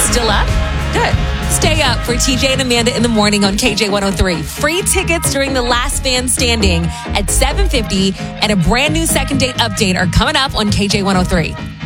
Still up? Good. Stay up for TJ and Amanda in the morning on KJ 103. Free tickets during the last fan standing at 7:50 and a brand new second date update are coming up on KJ 103.